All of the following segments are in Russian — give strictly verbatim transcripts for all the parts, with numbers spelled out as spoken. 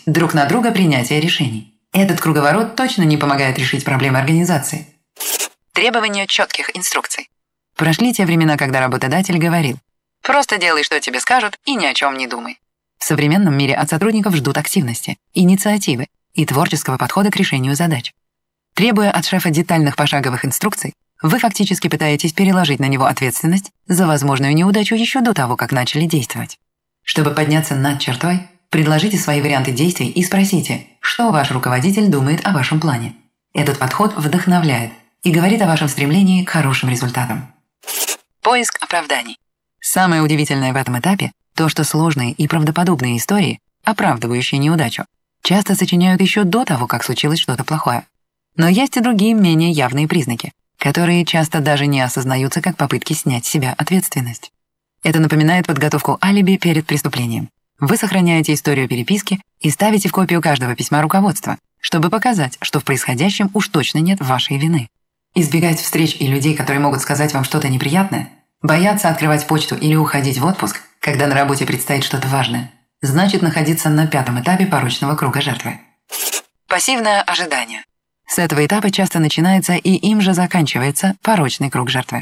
друг на друга принятия решений. Этот круговорот точно не помогает решить проблемы организации. Требование четких инструкций. Прошли те времена, когда работодатель говорил: «Просто делай, что тебе скажут, и ни о чем не думай». В современном мире от сотрудников ждут активности, инициативы и творческого подхода к решению задач. Требуя от шефа детальных пошаговых инструкций, вы фактически пытаетесь переложить на него ответственность за возможную неудачу еще до того, как начали действовать. Чтобы подняться над чертой, предложите свои варианты действий и спросите, что ваш руководитель думает о вашем плане. Этот подход вдохновляет и говорит о вашем стремлении к хорошим результатам. Поиск оправданий. Самое удивительное в этом этапе – то, что сложные и правдоподобные истории, оправдывающие неудачу, часто сочиняют еще до того, как случилось что-то плохое. Но есть и другие менее явные признаки, которые часто даже не осознаются как попытки снять с себя ответственность. Это напоминает подготовку алиби перед преступлением. Вы сохраняете историю переписки и ставите в копию каждого письма руководства, чтобы показать, что в происходящем уж точно нет вашей вины. Избегать встреч и людей, которые могут сказать вам что-то неприятное, бояться открывать почту или уходить в отпуск, когда на работе предстоит что-то важное, значит находиться на пятом этапе порочного круга жертвы. Пассивное ожидание. С этого этапа часто начинается и им же заканчивается порочный круг жертвы.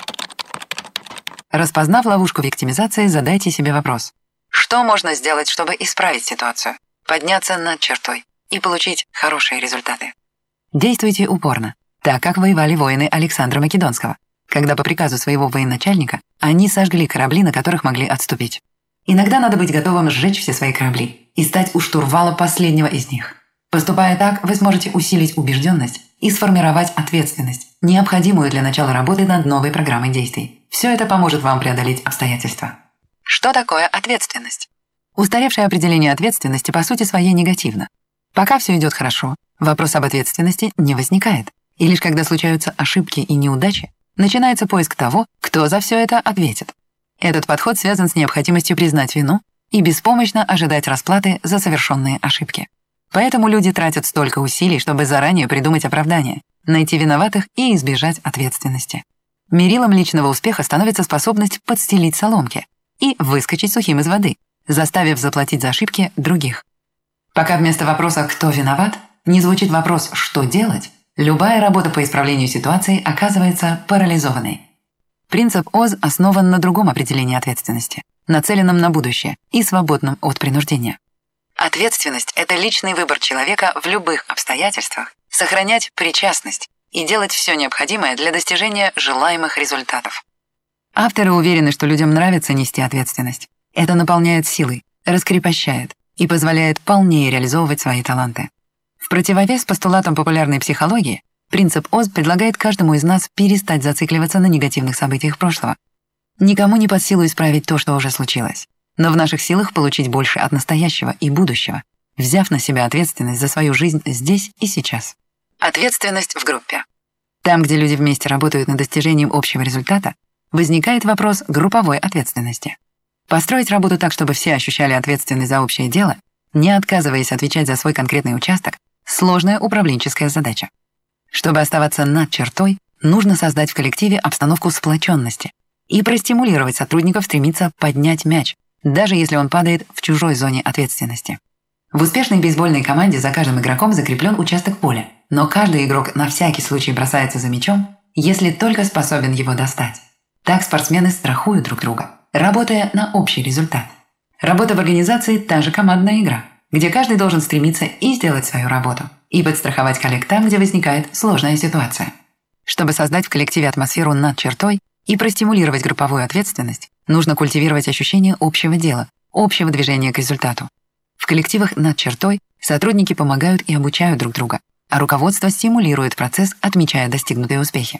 Распознав ловушку виктимизации, задайте себе вопрос: что можно сделать, чтобы исправить ситуацию, подняться над чертой и получить хорошие результаты? Действуйте упорно, так как воевали воины Александра Македонского, когда по приказу своего военачальника они сожгли корабли, на которых могли отступить. Иногда надо быть готовым сжечь все свои корабли и стать у штурвала последнего из них. Поступая так, вы сможете усилить убежденность и сформировать ответственность, необходимую для начала работы над новой программой действий. Все это поможет вам преодолеть обстоятельства. Что такое ответственность? Устаревшее определение ответственности по сути своей негативно. Пока все идет хорошо, вопрос об ответственности не возникает. И лишь когда случаются ошибки и неудачи, начинается поиск того, кто за все это ответит. Этот подход связан с необходимостью признать вину и беспомощно ожидать расплаты за совершенные ошибки. Поэтому люди тратят столько усилий, чтобы заранее придумать оправдание, найти виноватых и избежать ответственности. Мерилом личного успеха становится способность подстелить соломки и выскочить сухим из воды, заставив заплатить за ошибки других. Пока вместо вопроса «кто виноват» не звучит вопрос «что делать?», любая работа по исправлению ситуации оказывается парализованной. Принцип ОЗ основан на другом определении ответственности, нацеленном на будущее и свободном от принуждения. Ответственность – это личный выбор человека в любых обстоятельствах сохранять причастность и делать все необходимое для достижения желаемых результатов. Авторы уверены, что людям нравится нести ответственность. Это наполняет силой, раскрепощает и позволяет полнее реализовывать свои таланты. В противовес постулатам популярной психологии, принцип ОЗ предлагает каждому из нас перестать зацикливаться на негативных событиях прошлого. Никому не под силу исправить то, что уже случилось. Но в наших силах получить больше от настоящего и будущего, взяв на себя ответственность за свою жизнь здесь и сейчас. Ответственность в группе. Там, где люди вместе работают над достижением общего результата, возникает вопрос групповой ответственности. Построить работу так, чтобы все ощущали ответственность за общее дело, не отказываясь отвечать за свой конкретный участок, сложная управленческая задача. Чтобы оставаться над чертой, нужно создать в коллективе обстановку сплоченности и простимулировать сотрудников стремиться поднять мяч, даже если он падает в чужой зоне ответственности. В успешной бейсбольной команде за каждым игроком закреплен участок поля, но каждый игрок на всякий случай бросается за мячом, если только способен его достать. Так спортсмены страхуют друг друга, работая на общий результат. Работа в организации – та же командная игра, где каждый должен стремиться и сделать свою работу, и подстраховать коллег там, где возникает сложная ситуация. Чтобы создать в коллективе атмосферу над чертой и простимулировать групповую ответственность, нужно культивировать ощущение общего дела, общего движения к результату. В коллективах над чертой сотрудники помогают и обучают друг друга, а руководство стимулирует процесс, отмечая достигнутые успехи.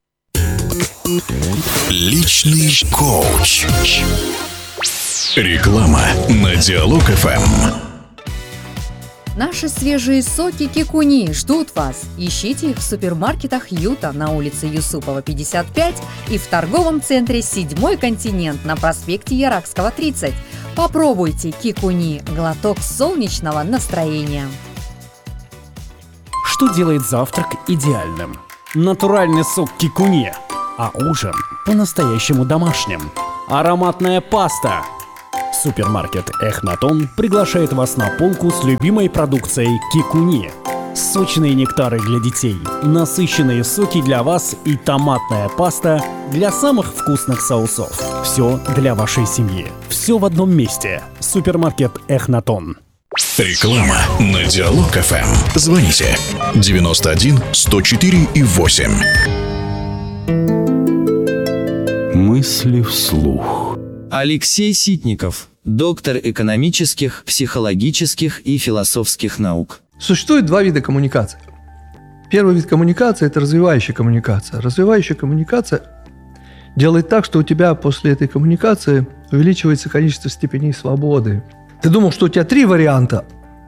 Личный коуч. Реклама на Диалог эф эм. Наши свежие соки Кикуни ждут вас. Ищите их в супермаркетах Юта на улице Юсупова, пятьдесят пять и в торговом центре «Седьмой континент» на проспекте Яракского, тридцать. Попробуйте Кикуни – глоток солнечного настроения. Что делает завтрак идеальным? Натуральный сок Кикуни, а ужин по-настоящему домашним. Ароматная паста, Супермаркет Эхнатон приглашает вас на полку с любимой продукцией Кикуни. Сочные нектары для детей, насыщенные соки для вас и томатная паста для самых вкусных соусов. Все для вашей семьи. Все в одном месте. Супермаркет Эхнатон. Реклама на Диалог эф эм. Звоните девяносто один сто четыре и восемь. Мысли вслух. Алексей Ситников, доктор экономических, психологических и философских наук. Существует два вида коммуникации. Первый вид коммуникации – это развивающая коммуникация. Развивающая коммуникация делает так, что у тебя после этой коммуникации увеличивается количество степеней свободы. Ты думал, что у тебя три варианта,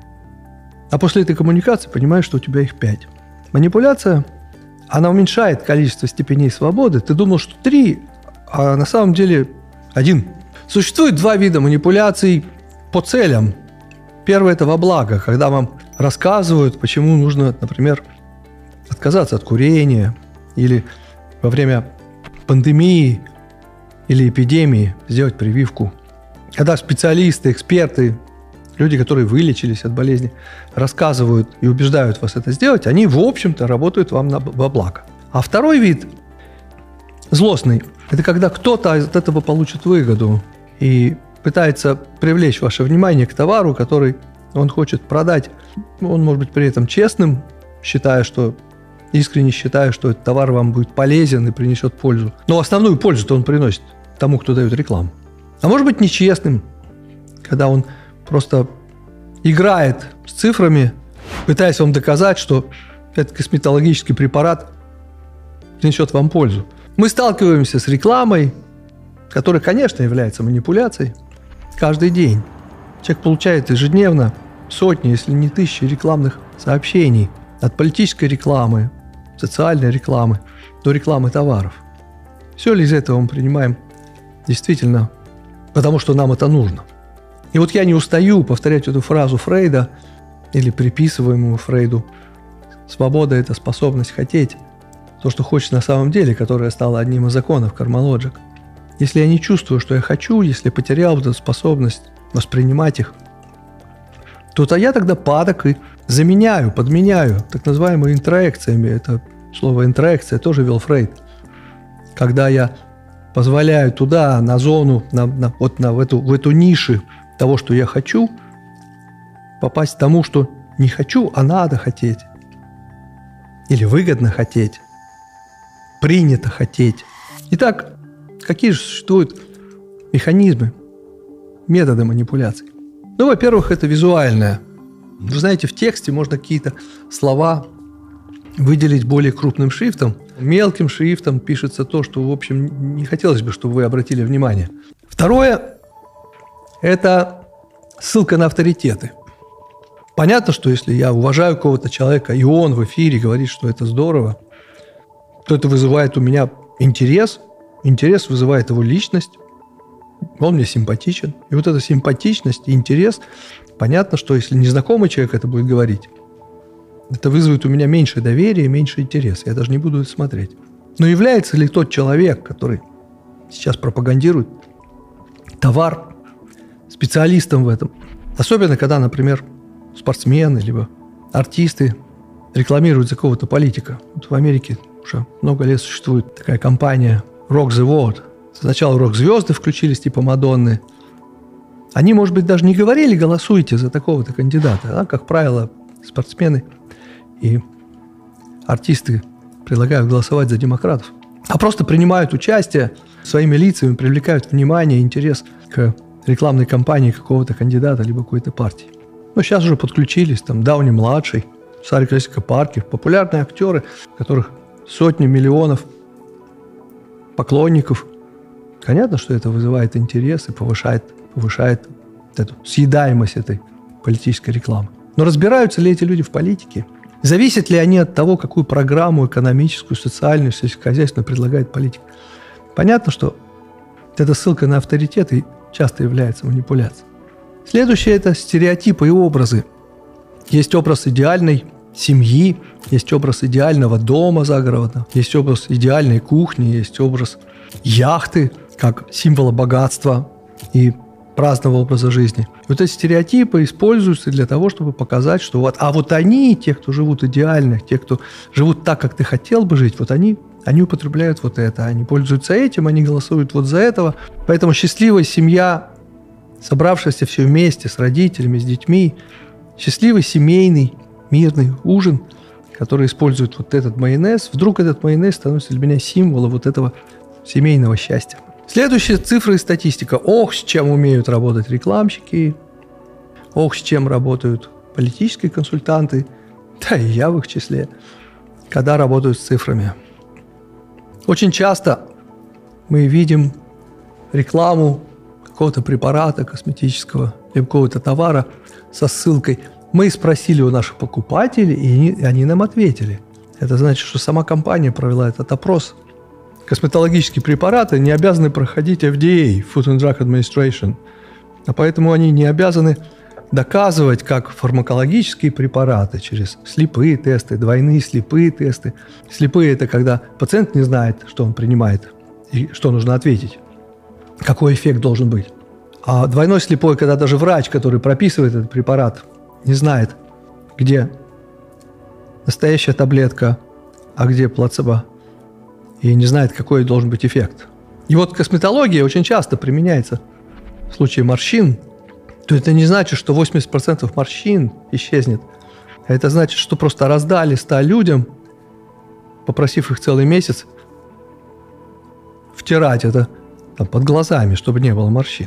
а после этой коммуникации понимаешь, что у тебя их пять. Манипуляция, она уменьшает количество степеней свободы. Ты думал, что три, а на самом деле один. Существует два вида манипуляций по целям. Первое – это во благо, когда вам рассказывают, почему нужно, например, отказаться от курения, или во время пандемии или эпидемии сделать прививку. Когда специалисты, эксперты, люди, которые вылечились от болезни, рассказывают и убеждают вас это сделать, они, в общем-то, работают вам на, во благо. А второй вид, злостный, это когда кто-то от этого получит выгоду и пытается привлечь ваше внимание к товару, который он хочет продать. Он может быть при этом честным, считая, что искренне считая, что этот товар вам будет полезен и принесет пользу. Но основную пользу-то он приносит тому, кто дает рекламу. А может быть нечестным, когда он просто играет с цифрами, пытаясь вам доказать, что этот косметологический препарат принесет вам пользу. Мы сталкиваемся с рекламой, которая, конечно, является манипуляцией, каждый день. Человек получает ежедневно сотни, если не тысячи рекламных сообщений от политической рекламы, социальной рекламы до рекламы товаров. Все ли из этого мы принимаем действительно, потому что нам это нужно? И вот я не устаю повторять эту фразу Фрейда или приписываемую Фрейду: свобода – это способность хотеть то, что хочешь на самом деле, которое стало одним из законов Karma-Logic. Если я не чувствую, что я хочу, если потерял эту способность воспринимать их, то я тогда падок и заменяю, подменяю так называемыми интроекциями. Это слово интроекция тоже ввел Фрейд. Когда я позволяю туда, на зону, на, на, вот на, в, эту, в эту нишу того, что я хочу, попасть к тому, что не хочу, а надо хотеть. Или выгодно хотеть. Принято хотеть. Итак, какие же существуют механизмы, методы манипуляций? Ну, во-первых, это визуальное. Вы знаете, в тексте можно какие-то слова выделить более крупным шрифтом. Мелким шрифтом пишется то, что, в общем, не хотелось бы, чтобы вы обратили внимание. Второе – это ссылка на авторитеты. Понятно, что если я уважаю кого-то человека, и он в эфире говорит, что это здорово, то это вызывает у меня интерес. Интерес вызывает его личность. Он мне симпатичен. И вот эта симпатичность и интерес, понятно, что если незнакомый человек это будет говорить, это вызовет у меня меньше доверия, меньше интереса. Я даже не буду это смотреть. Но является ли тот человек, который сейчас пропагандирует товар, специалистом в этом? Особенно, когда, например, спортсмены либо артисты рекламируют за какого-то политика. Вот в Америке уже много лет существует такая компания Rock the World. Сначала рок-звезды включились, типа Мадонны. Они, может быть, даже не говорили: голосуйте за такого-то кандидата. А, как правило, спортсмены и артисты предлагают голосовать за демократов. А просто принимают участие, своими лицами привлекают внимание и интерес к рекламной кампании какого-то кандидата либо какой-то партии. Но сейчас уже подключились там Дауни-младший, Сара Джессика Паркер, популярные актеры, у которых сотни миллионов поклонников. Понятно, что это вызывает интерес и повышает, повышает эту съедаемость этой политической рекламы. Но разбираются ли эти люди в политике? Зависят ли они от того, какую программу экономическую, социальную, сельскохозяйственную предлагает политик? Понятно, что эта ссылка на авторитеты часто является манипуляцией. Следующее – это стереотипы и образы. Есть образ идеальной семьи, есть образ идеального дома загородного, есть образ идеальной кухни, есть образ яхты как символа богатства. И праздного образа жизни. И вот эти стереотипы используются для того, чтобы показать, что вот, а вот они, те, кто живут идеально, те, кто живут так, как ты хотел бы жить, вот они, они употребляют вот это, они пользуются этим, они голосуют вот за этого. Поэтому счастливая семья, собравшаяся все вместе с родителями, с детьми, счастливый семейный мирный ужин, который использует вот этот майонез, вдруг этот майонез становится для меня символом вот этого семейного счастья. Следующая цифра и статистика. Ох, с чем умеют работать рекламщики, ох, с чем работают политические консультанты, да и я в их числе, когда работают с цифрами. Очень часто мы видим рекламу какого-то препарата косметического или какого-то товара со ссылкой. Мы спросили у наших покупателей, и они, они нам ответили. Это значит, что сама компания провела этот опрос. Косметологические препараты не обязаны проходить эф ди эй, Food and Drug Administration, а поэтому они не обязаны доказывать, как фармакологические препараты через слепые тесты, двойные слепые тесты. Слепые – это когда пациент не знает, что он принимает и что нужно ответить, какой эффект должен быть. А двойной слепой – когда даже врач, который прописывает этот препарат, не знает, где настоящая таблетка, а где плацебо, и не знает, какой должен быть эффект. И вот косметология очень часто применяется в случае морщин. То это не значит, что восемьдесят процентов морщин исчезнет. Это значит, что просто раздали ста людям, попросив их целый месяц втирать это там, под глазами, чтобы не было морщин.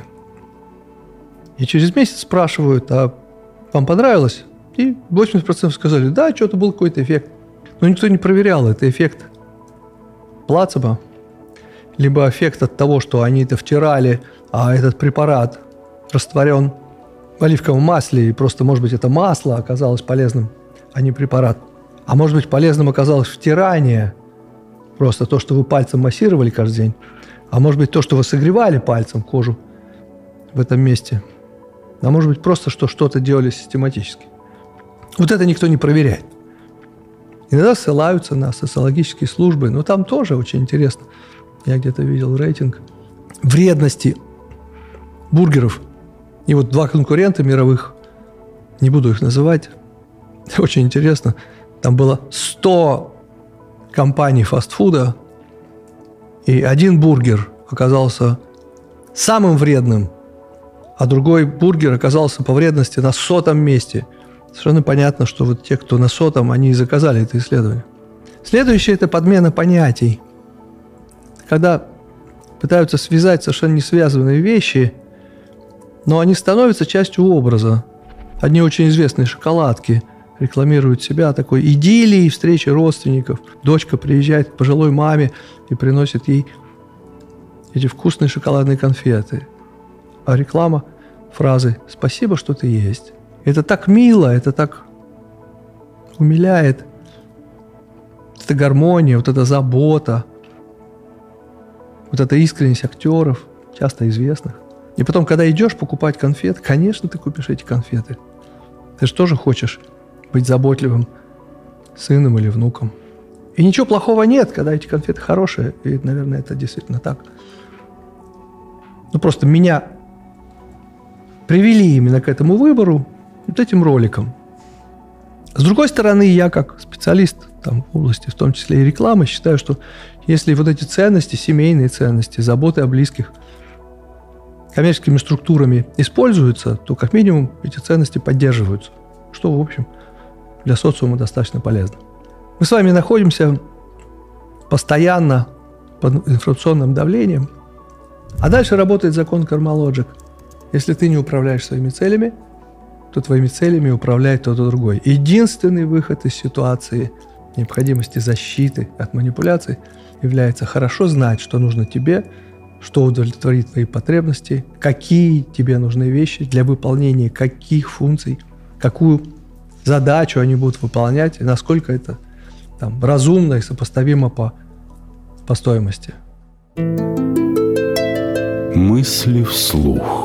И через месяц спрашивают, а вам понравилось? И восемьдесят процентов сказали, да, что-то был какой-то эффект. Но никто не проверял, это эффект плацебо, либо эффект от того, что они это втирали, а этот препарат растворен в оливковом масле, и просто, может быть, это масло оказалось полезным, а не препарат. А может быть, полезным оказалось втирание, просто то, что вы пальцем массировали каждый день, а может быть, то, что вы согревали пальцем кожу в этом месте, а может быть, просто, что что-то делали систематически. Вот это никто не проверяет. Иногда ссылаются на социологические службы, но там тоже очень интересно. Я где-то видел рейтинг вредности бургеров. И вот два конкурента мировых, не буду их называть, очень интересно. Там было сто компаний фастфуда, и один бургер оказался самым вредным, а другой бургер оказался по вредности на сотом месте. Совершенно понятно, что вот те, кто на сотом, они и заказали это исследование. Следующее – это подмена понятий. Когда пытаются связать совершенно не связанные вещи, но они становятся частью образа. Одни очень известные шоколадки рекламируют себя такой идиллией встречи родственников. Дочка приезжает к пожилой маме и приносит ей эти вкусные шоколадные конфеты. А реклама фразы «Спасибо, что ты есть». Это так мило, это так умиляет. Вот эта гармония, вот эта забота, вот эта искренность актеров, часто известных. И потом, когда идешь покупать конфеты, конечно, ты купишь эти конфеты. Ты же тоже хочешь быть заботливым сыном или внуком. И ничего плохого нет, когда эти конфеты хорошие. И, наверное, это действительно так. Ну, просто меня привели именно к этому выбору, вот этим роликом. С другой стороны, я как специалист там, в области, в том числе и рекламы, считаю, что если вот эти ценности, семейные ценности, заботы о близких коммерческими структурами используются, то как минимум эти ценности поддерживаются, что, в общем, для социума достаточно полезно. Мы с вами находимся постоянно под информационным давлением, а дальше работает закон Karma-Logic. Если ты не управляешь своими целями, то твоими целями управляет тот и другой. Единственный выход из ситуации необходимости защиты от манипуляций является хорошо знать, что нужно тебе, что удовлетворит твои потребности, какие тебе нужны вещи для выполнения каких функций, какую задачу они будут выполнять, и насколько это там, разумно и сопоставимо по, по стоимости. Мысли вслух.